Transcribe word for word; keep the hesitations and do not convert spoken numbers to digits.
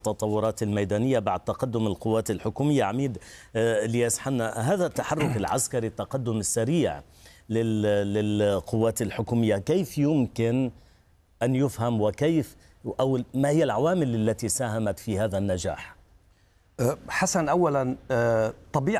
التطورات الميدانية بعد تقدم القوات الحكومية. عميد الياس حنا، هذا التحرك العسكري، التقدم السريع للقوات الحكومية، كيف يمكن أن يفهم وكيف أو ما هي العوامل التي ساهمت في هذا النجاح؟ حسن، أولا طبيعة